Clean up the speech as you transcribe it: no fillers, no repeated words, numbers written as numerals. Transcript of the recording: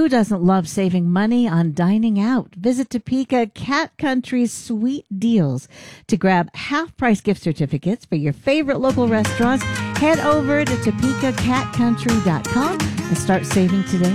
Who doesn't love saving money on dining out? Visit Topeka Cat Country's sweet deals. To grab half-price gift certificates for your favorite local restaurants, head over to TopekaCatCountry.com and start saving today.